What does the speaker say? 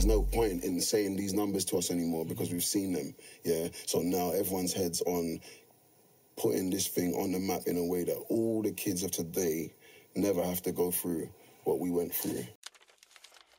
no point in saying these numbers to us anymore because we've seen them, yeah? So now everyone's head's on putting this thing on the map in a way that all the kids of today never have to go through what we went through.